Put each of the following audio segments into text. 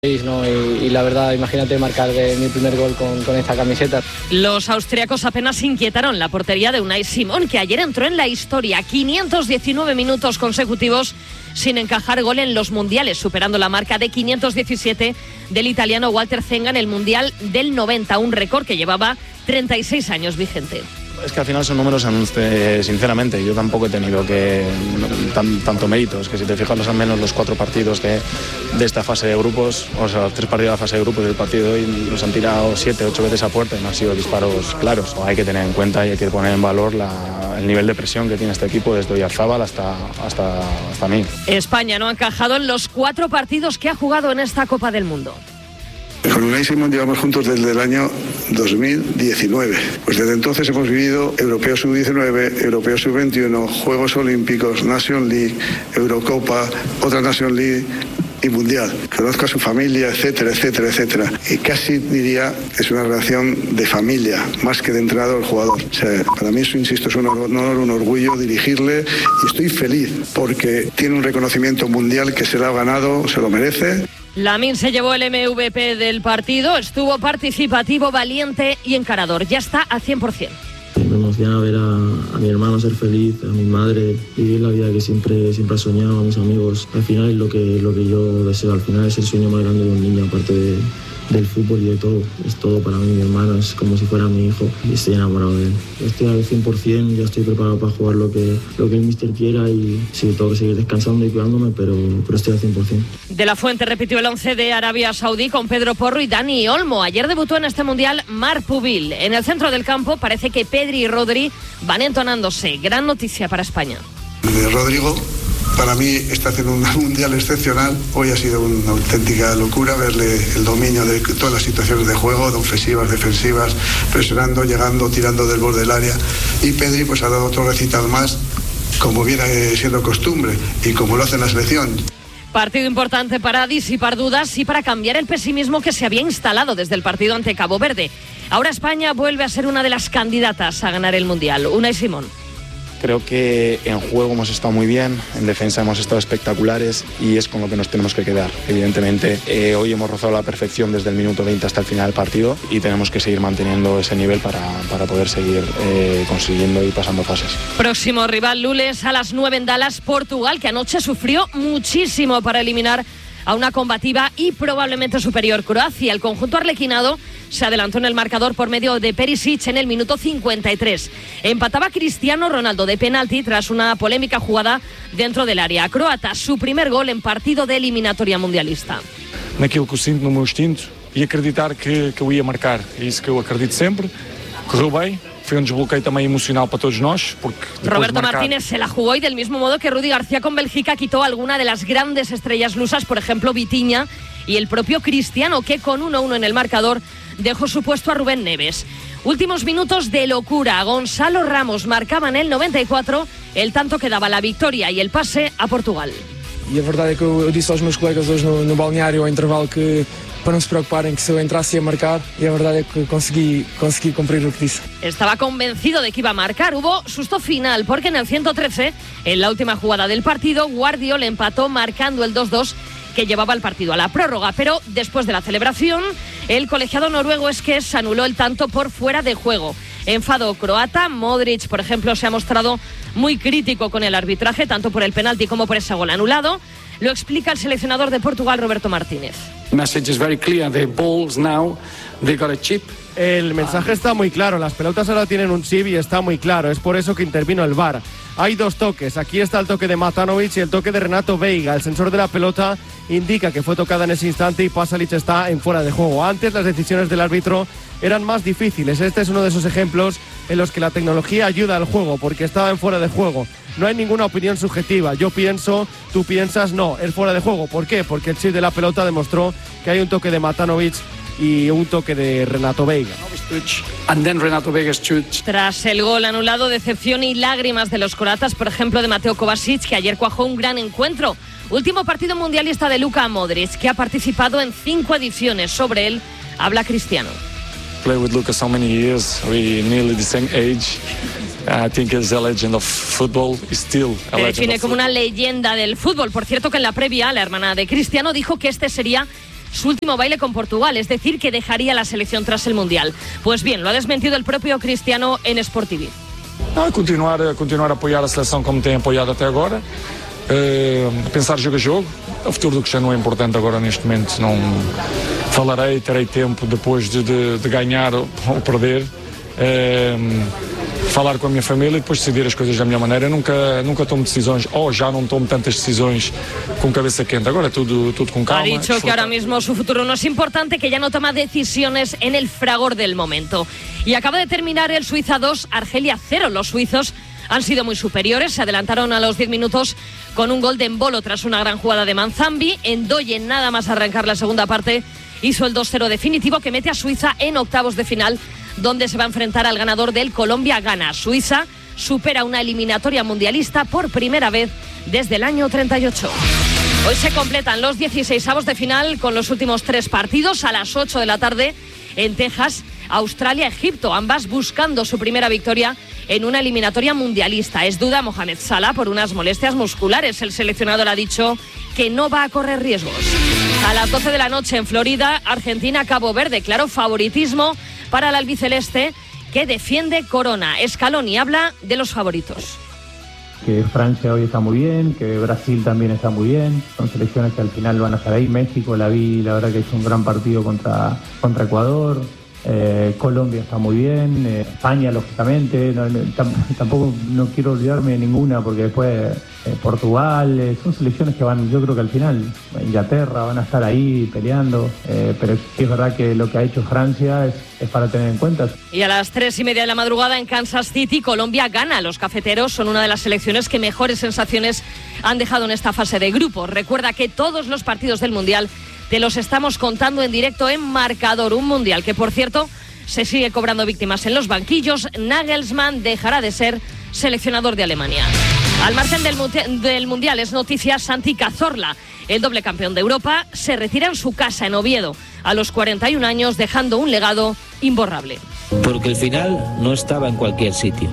¿no? Y la verdad, imagínate marcar mi primer gol con esta camiseta. Los austriacos apenas inquietaron la portería de Unai Simón, que ayer entró en la historia. 519 minutos consecutivos sin encajar gol en los mundiales, superando la marca de 517 del italiano Walter Zenga en el Mundial del 90, un récord que llevaba 36 años vigente. Es que al final son números, sinceramente, yo tampoco he tenido tanto mérito. Es que si te fijas al menos los 4 partidos de esta fase de grupos, o sea, los 3 partidos de la fase de grupos del partido de hoy, los han tirado 7, 8 veces a puerta y no han sido disparos claros. Hay que tener en cuenta y hay que poner en valor el nivel de presión que tiene este equipo desde Oyarzábal hasta mí. España no ha encajado en los 4 partidos que ha jugado en esta Copa del Mundo. Con Unai Simón llevamos juntos desde el año 2019. Pues desde entonces hemos vivido Europeo Sub-19, Europeo Sub-21, Juegos Olímpicos, Nation League, Eurocopa, otra Nation League y Mundial. Conozco a su familia, etcétera, etcétera, etcétera. Y casi diría que es una relación de familia, más que de entrenador-jugador. O sea, para mí eso, insisto, es un honor, un orgullo dirigirle y estoy feliz porque tiene un reconocimiento mundial que se lo ha ganado, se lo merece. Lamine se llevó el MVP del partido, estuvo participativo, valiente y encarador. Ya está al 100%. Me emociona ver a mi hermano ser feliz, a mi madre vivir la vida que siempre ha soñado, a mis amigos. Al final es lo que yo deseo, al final es el sueño más grande de un niño, aparte del fútbol y de todo. Es todo para mí, mi hermano es como si fuera mi hijo y estoy enamorado de él. Estoy al 100%, ya estoy preparado para jugar lo que el míster quiera y sí, tengo que seguir descansando y cuidándome, pero estoy al 100%. De la Fuente repitió el 11 de Arabia Saudí con Pedro Porro y Dani Olmo. Ayer debutó en este Mundial Marc Pubil. En el centro del campo parece que Pedri y Rodri van entonándose. Gran noticia para España. Rodrigo, para mí está haciendo un mundial excepcional. Hoy ha sido una auténtica locura verle el dominio de todas las situaciones de juego, de ofensivas, defensivas, presionando, llegando, tirando del borde del área. Y Pedri pues ha dado otro recital más, como viene siendo costumbre y como lo hace en la selección. Partido importante para disipar dudas y para cambiar el pesimismo que se había instalado desde el partido ante Cabo Verde. Ahora España vuelve a ser una de las candidatas a ganar el Mundial. Unai Simón. Creo que en juego hemos estado muy bien, en defensa hemos estado espectaculares y es con lo que nos tenemos que quedar. Evidentemente, hoy hemos rozado la perfección desde el minuto 20 hasta el final del partido y tenemos que seguir manteniendo ese nivel para poder seguir consiguiendo y pasando fases. Próximo rival lunes a las 9 en Dallas, Portugal, que anoche sufrió muchísimo para eliminar a una combativa y probablemente superior Croacia. El conjunto arlequinado se adelantó en el marcador por medio de Perisic en el minuto 53. Empataba Cristiano Ronaldo de penalti tras una polémica jugada dentro del área croata. Su primer gol en partido de eliminatoria mundialista. Naquilo que eu sinto, no meu instinto e acreditar que eu ia marcar. É isso que eu acredito sempre. Correu bem. Fue un desbloqueo también emocional para todos nosotros. Roberto Martínez se la jugó y del mismo modo que Rudi García con Bélgica quitó alguna de las grandes estrellas lusas, por ejemplo Vitinha y el propio Cristiano, que con 1-1 en el marcador dejó su puesto a Rubén Neves. Últimos minutos de locura. Gonzalo Ramos marcaba en el 94 el tanto que daba la victoria y el pase a Portugal. E a verdade é que eu disse aos meus colegas hoje no balneário ao intervalo que para não se preocuparem que se eu entrasse ia marcar e a verdade é que consegui cumprir o que disse. Estaba convencido de que iba a marcar. Hubo susto final porque en el 113, en la última jugada del partido, Guardiola empató marcando el 2-2 que llevaba el partido a la prórroga, pero después de la celebración, el colegiado noruego Esques anuló el tanto por fuera de juego. Enfado croata, Modric, por ejemplo, se ha mostrado muy crítico con el arbitraje, tanto por el penalti como por ese gol anulado. Lo explica el seleccionador de Portugal, Roberto Martínez. El mensaje está muy claro, las pelotas ahora tienen un chip y está muy claro, es por eso que intervino el VAR. Hay 2 toques, aquí está el toque de Matanovic y el toque de Renato Veiga. El sensor de la pelota indica que fue tocada en ese instante y Pasalic está en fuera de juego. Antes las decisiones del árbitro eran más difíciles. Este es uno de esos ejemplos en los que la tecnología ayuda al juego porque estaba en fuera de juego. No hay ninguna opinión subjetiva. Yo pienso, tú piensas, no, es fuera de juego. ¿Por qué? Porque el chip de la pelota demostró que hay un toque de Matanovic y un toque de Renato Veiga. Tras el gol anulado, decepción y lágrimas de los croatas, por ejemplo de Mateo Kovacic, que ayer cuajó un gran encuentro. Último partido mundialista de Luka Modric, que ha participado en 5 ediciones. Sobre él habla Cristiano. Play with Luka so many years, we nearly the same age. I think he's a legend of football, still a legend. Define como una leyenda del fútbol. Por cierto que en la previa la hermana de Cristiano dijo que este sería su último baile con Portugal, es decir, que dejaría la selección tras el Mundial. Pues bien, lo ha desmentido el propio Cristiano en Sport TV. Continuar a apoiar a seleção como tem apoiado até agora, pensar jogo a jogo. O futuro do Cristiano é importante agora neste momento. Não falarei, terei tempo depois de ganhar ou perder, falar com a minha família e depois decidir as coisas da minha maneira. Nunca tomo decisões, já não tomo tantas decisões con cabeza quente. Ahora todo con calma. Ha dicho que ahora mismo su futuro no es importante, que ya no toma decisiones en el fragor del momento. Y acaba de terminar el Suiza 2, Argelia 0. Los suizos han sido muy superiores, se adelantaron a los 10 minutos con un gol de Embolo tras una gran jugada de Manzambi. Ndoye, nada más arrancar la segunda parte, hizo el 2-0 definitivo que mete a Suiza en octavos de final, donde se va a enfrentar al ganador del Colombia-Ghana. Suiza supera una eliminatoria mundialista por primera vez desde el año 38. Hoy se completan los 16avos de final con los últimos 3 partidos a las 8 de la tarde en Texas, Australia-Egipto, ambas buscando su primera victoria en una eliminatoria mundialista. Es duda Mohamed Salah por unas molestias musculares. El seleccionador ha dicho que no va a correr riesgos. A las 12 de la noche en Florida, Argentina-Cabo Verde, claro favoritismo para el albiceleste que defiende corona. Scaloni habla de los favoritos. Que Francia hoy está muy bien, que Brasil también está muy bien, son selecciones que al final van a estar ahí. México la verdad que hizo un gran partido contra Ecuador. Colombia está muy bien, España lógicamente, tampoco no quiero olvidarme de ninguna porque después Portugal, son selecciones que van, yo creo que al final Inglaterra van a estar ahí peleando, pero sí es verdad que lo que ha hecho Francia es para tener en cuenta. Y a las 3:30 de la madrugada en Kansas City, Colombia gana. Los cafeteros son una de las selecciones que mejores sensaciones han dejado en esta fase de grupos. Recuerda que todos los partidos del Mundial te los estamos contando en directo en Marcador. Un Mundial que, por cierto, se sigue cobrando víctimas en los banquillos. Nagelsmann dejará de ser seleccionador de Alemania. Al margen del Mundial es noticia Santi Cazorla. El doble campeón de Europa se retira en su casa en Oviedo a los 41 años, dejando un legado imborrable. Porque el final no estaba en cualquier sitio.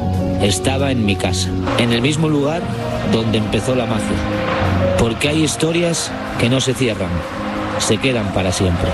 Estaba en mi casa, en el mismo lugar donde empezó la magia. Porque hay historias que no se cierran, se quedan para siempre.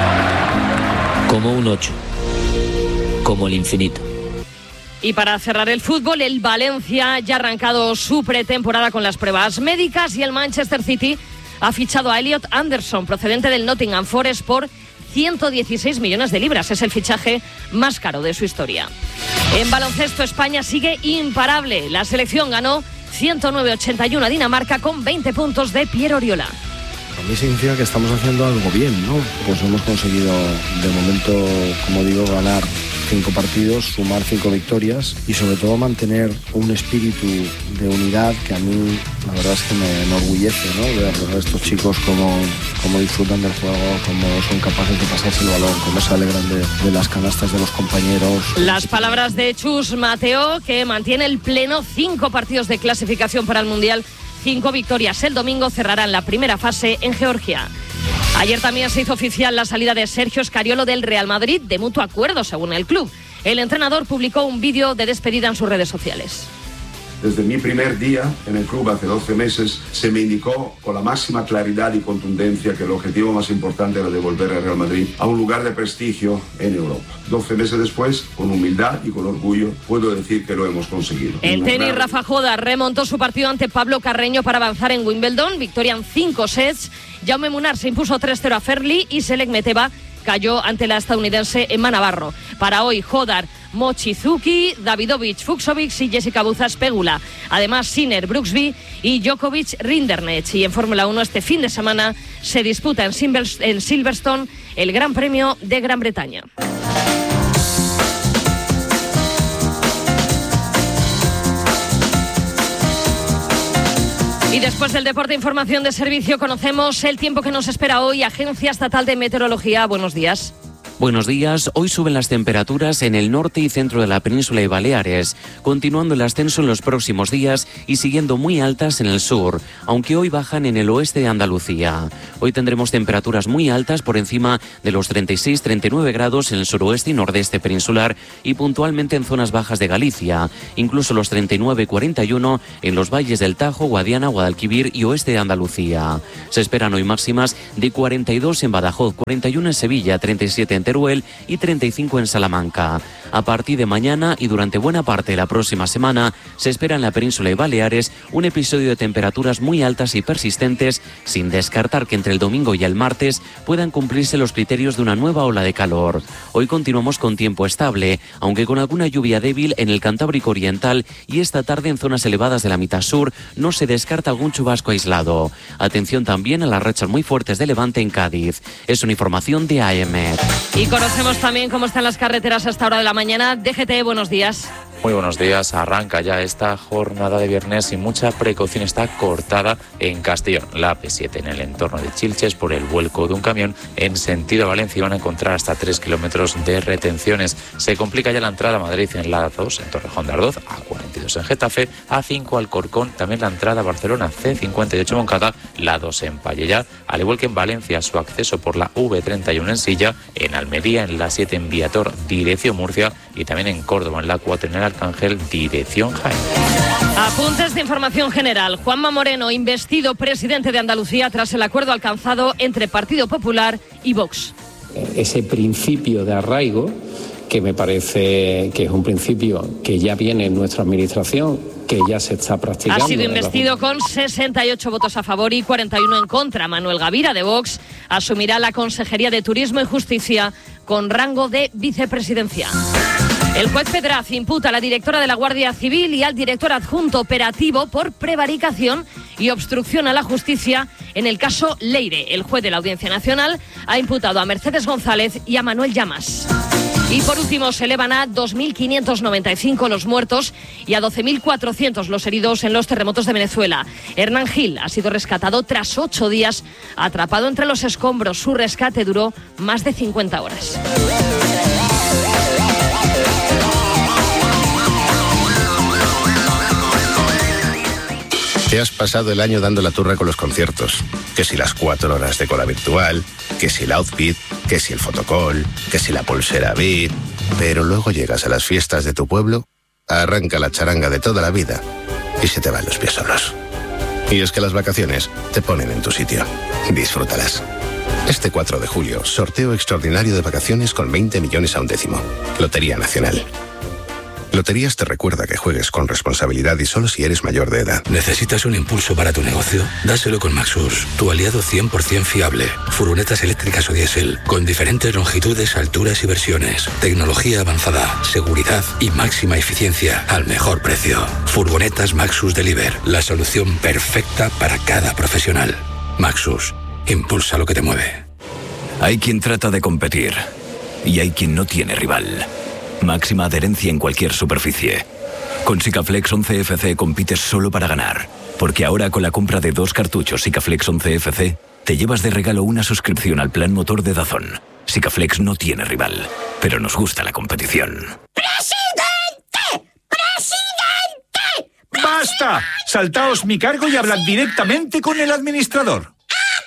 Como un 8, como el infinito. Y para cerrar el fútbol, el Valencia ya ha arrancado su pretemporada con las pruebas médicas y el Manchester City ha fichado a Elliot Anderson, procedente del Nottingham Forest, por 116 millones de libras. Es el fichaje más caro de su historia. En baloncesto, España sigue imparable. La selección ganó 109-81 a Dinamarca con 20 puntos de Pierre Oriola. A mí significa que estamos haciendo algo bien, ¿no? Pues hemos conseguido, de momento, como digo, ganar 5 partidos, sumar 5 victorias y sobre todo mantener un espíritu de unidad que a mí la verdad es que me enorgullece, ¿no? Ver a estos chicos cómo disfrutan del juego, cómo son capaces de pasarse el balón, cómo se alegran de las canastas de los compañeros. Las palabras de Chus Mateo, que mantiene el pleno. 5 partidos de clasificación para el Mundial, 5 victorias. El domingo cerrarán la primera fase en Georgia. Ayer también se hizo oficial la salida de Sergio Scariolo del Real Madrid, de mutuo acuerdo según el club. El entrenador publicó un vídeo de despedida en sus redes sociales. Desde mi primer día en el club hace 12 meses se me indicó con la máxima claridad y contundencia que el objetivo más importante era devolver al Real Madrid a un lugar de prestigio en Europa. 12 meses después, con humildad y con orgullo, puedo decir que lo hemos conseguido. En tenis, Rafa Joda remontó su partido ante Pablo Carreño para avanzar en Wimbledon. Victoria en 5 sets. Jaume Munar se impuso 3-0 a Ferli y Selek Meteva cayó ante la estadounidense Emma Navarro. Para hoy, Hodar, Mochizuki, Davidovich, Fucsovic y Jessica Buzas Pegula. Además, Sinner, Brooksby y Djokovic, Rinderknech. Y en Fórmula 1 este fin de semana se disputa en Silverstone el Gran Premio de Gran Bretaña. Y después del deporte, información de servicio, conocemos el tiempo que nos espera hoy. Agencia Estatal de Meteorología, buenos días. Buenos días. Hoy suben las temperaturas en el norte y centro de la península y Baleares, continuando el ascenso en los próximos días y siguiendo muy altas en el sur, aunque hoy bajan en el oeste de Andalucía. Hoy tendremos temperaturas muy altas por encima de los 36-39 grados en el suroeste y nordeste peninsular y puntualmente en zonas bajas de Galicia, incluso los 39-41 en los valles del Tajo, Guadiana, Guadalquivir y oeste de Andalucía. Se esperan hoy máximas de 42 en Badajoz, 41 en Sevilla, 37 en Teruel y 35 en Salamanca. A partir de mañana y durante buena parte de la próxima semana se espera en la península y Baleares un episodio de temperaturas muy altas y persistentes, sin descartar que entre el domingo y el martes puedan cumplirse los criterios de una nueva ola de calor. Hoy continuamos con tiempo estable, aunque con alguna lluvia débil en el Cantábrico Oriental y esta tarde en zonas elevadas de la mitad sur no se descarta algún chubasco aislado. Atención también a las rachas muy fuertes de levante en Cádiz. Es una información de AEMET. Y conocemos también cómo están las carreteras a esta hora de la mañana. DGT, buenos días. Muy buenos días. Arranca ya esta jornada de viernes y mucha precaución. Está cortada en Castellón, la AP7 en el entorno de Chilches por el vuelco de un camión en sentido Valencia. Van a encontrar hasta 3 kilómetros de retenciones. Se complica ya la entrada a Madrid en la A2 en Torrejón de Ardoz, A42 en Getafe, A5 Alcorcón, también la entrada a Barcelona, C58 Moncada, la 2 en Pallejà, al igual que en Valencia su acceso por la V31 en Silla, en Almería en la 7 en Viator, dirección Murcia y también en Córdoba en la 4 en el Arcángel, dirección Jaén. Apuntes de información general. Juanma Moreno, investido presidente de Andalucía tras el acuerdo alcanzado entre Partido Popular y Vox. Ese principio de arraigo, que me parece que es un principio que ya viene en nuestra administración, que ya se está practicando. Ha sido investido con 68 votos a favor y 41 en contra. Manuel Gavira, de Vox, asumirá la Consejería de Turismo y Justicia con rango de vicepresidencia. El juez Pedraz imputa a la directora de la Guardia Civil y al director adjunto operativo por prevaricación y obstrucción a la justicia en el caso Leire. El juez de la Audiencia Nacional ha imputado a Mercedes González y a Manuel Llamas. Y por último, se elevan a 2.595 los muertos y a 12.400 los heridos en los terremotos de Venezuela. Hernán Gil ha sido rescatado tras 8 días, atrapado entre los escombros. Su rescate duró más de 50 horas. Te has pasado el año dando la turra con los conciertos. Que si las 4 horas de cola virtual, que si el outfit, que si el fotocall, que si la pulsera Beat. Pero luego llegas a las fiestas de tu pueblo, arranca la charanga de toda la vida y se te van los pies solos. Y es que las vacaciones te ponen en tu sitio. Disfrútalas. Este 4 de julio, sorteo extraordinario de vacaciones con 20 millones a un décimo. Lotería Nacional. Loterías te recuerda que juegues con responsabilidad y solo si eres mayor de edad. ¿Necesitas un impulso para tu negocio? Dáselo con Maxus, tu aliado 100% fiable. Furgonetas eléctricas o diésel, con diferentes longitudes, alturas y versiones. Tecnología avanzada, seguridad y máxima eficiencia al mejor precio. Furgonetas Maxus Deliver, la solución perfecta para cada profesional. Maxus, impulsa lo que te mueve. Hay quien trata de competir y hay quien no tiene rival. Máxima adherencia en cualquier superficie. Con Sikaflex 11FC compites solo para ganar. Porque ahora con la compra de 2 cartuchos Sikaflex 11FC, te llevas de regalo una suscripción al plan motor de DAZN. Sikaflex no tiene rival, pero nos gusta la competición. ¡Presidente! ¡Presidente! ¡Basta! Saltaos mi cargo y hablad directamente con el administrador.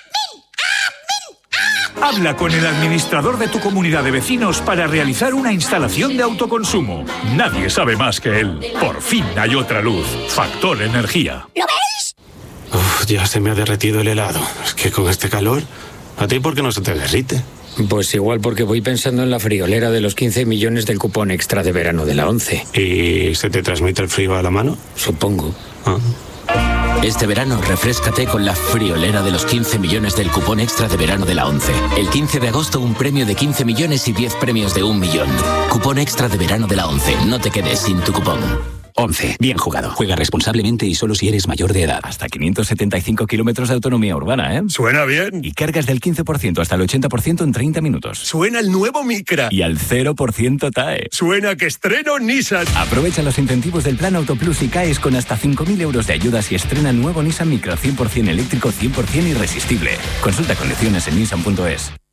Habla con el administrador de tu comunidad de vecinos para realizar una instalación de autoconsumo. Nadie sabe más que él. Por fin hay otra luz. Factor Energía. ¿Lo veis? Uf, ya se me ha derretido el helado. Es que con este calor, ¿a ti por qué no se te derrite? Pues igual porque voy pensando en la friolera de los 15 millones del cupón extra de verano de la 11. ¿Y se te transmite el frío a la mano? Supongo. Ah. Este verano, refréscate con la friolera de los 15 millones del cupón extra de verano de la 11. El 15 de agosto, un premio de 15 millones y 10 premios de 1 millón. Cupón extra de verano de la 11. No te quedes sin tu cupón. 11. Bien jugado. Juega responsablemente y solo si eres mayor de edad. Hasta 575 kilómetros de autonomía urbana, ¿eh? Suena bien. Y cargas del 15% hasta el 80% en 30 minutos. Suena el nuevo Micra. Y al 0% TAE. Suena que estreno Nissan. Aprovecha los incentivos del Plan Auto Plus y caes con hasta 5.000 euros de ayudas y estrena el nuevo Nissan Micra 100% eléctrico, 100% irresistible. Consulta condiciones en nissan.es.